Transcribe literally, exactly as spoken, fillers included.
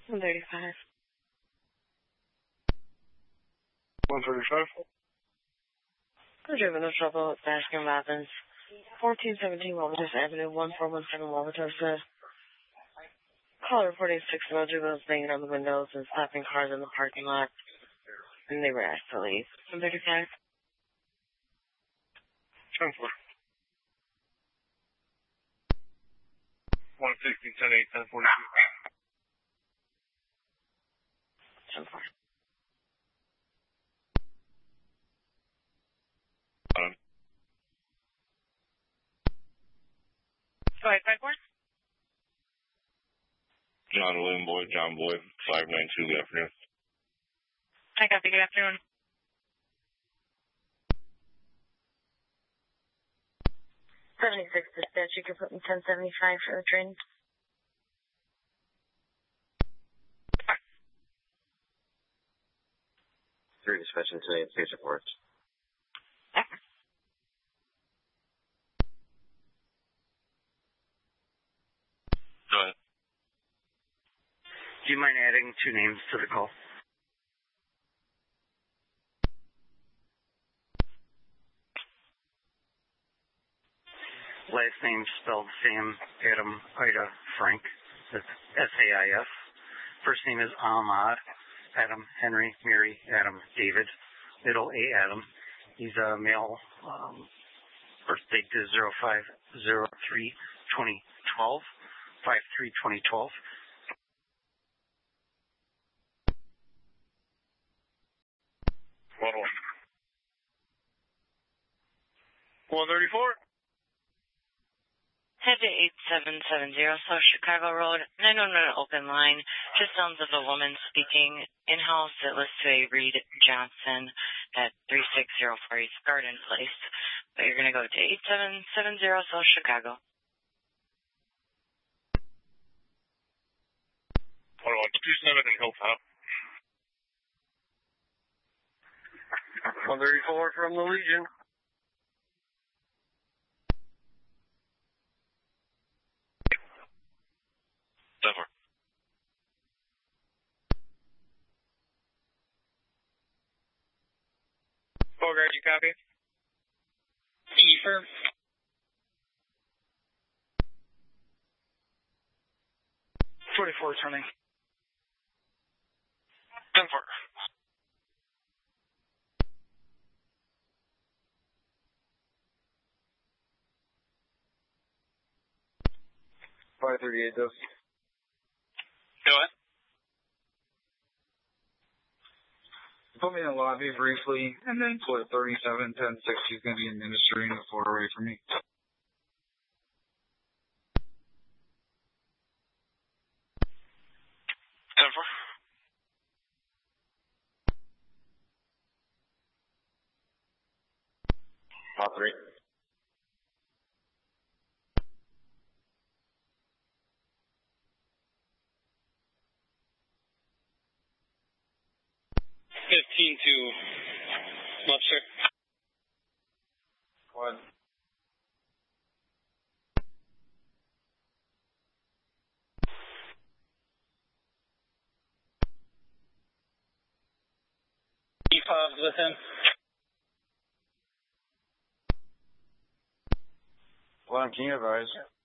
one thirty-five. one thirty-five. I'm driven no trouble at Baskin Robbins. fourteen seventeen Walter's Avenue, one four one seven Walter's. Call reporting six juveniles banging on the windows and stopping cars in the parking lot. And they were asked to leave. one thirty-five. ten four. one sixty, ten eight, ten forty-two. ten four. Um. Go ahead, five four. John William Boyd, John Boyd, five nine two, good afternoon. Hi, copy, good afternoon. seventy-six dispatch, you can put me ten seventy-five for the train. Three dispatching today at Stage Reports. Go ahead. Do you mind adding two names to the call? Last name spelled Sam, Adam, Ida, Frank. That's S A I F. First name is Ahmad, Adam, Henry, Mary, Adam, David. Middle A, Adam. He's a male. Um, birth date is zero five zero three twenty twelve. five three twenty twelve. one one. one thirty-four. Head to eight seven seven zero South Chicago Road, nine one one open line. Just sounds of a woman speaking in-house. It lists to a Reed Johnson at three six zero four East Garden Place. But you're going to go to eight seven seven zero South Chicago. one one two seven in Hilltop. one thirty-four from the Legion. Denver. Bogart, you copy? E firm. forty-four turning. Denver. five thirty-eight, does. Go ahead. Put me in the lobby briefly, and then put thirty-seven ten sixty is going to be in ministry and a four away from me. Denver. Top three. fifteen to Webster. One. E five with him. Well, can you advise?